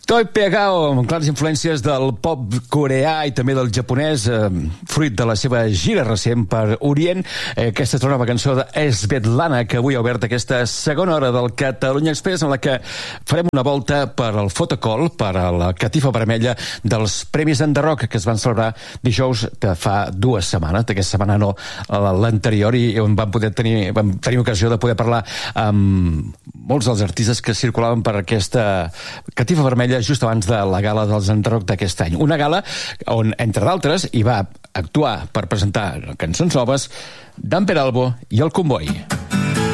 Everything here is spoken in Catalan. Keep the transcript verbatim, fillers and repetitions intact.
Toi Pegao, amb clares influències del pop coreà i també del japonès, eh, fruit de la seva gira recent per Orient. Eh, aquesta és la nova cançó de Svetlana, que avui ha obert aquesta segona hora del Catalunya Express, en la que farem una volta per al fotocall, per a la catifa vermella dels Premis Enderrock, que es van celebrar dijous de fa dues setmanes, d'aquesta setmana no, l'anterior, i on vam poder tenir, vam tenir ocasió de poder parlar amb molts dels artistes que circulaven per aquesta catifa vermella just abans de la gala dels Enderrock d'aquest any. Una gala on, entre d'altres, hi va actuar per presentar cançons noves Dan Peralbo i el Comboi.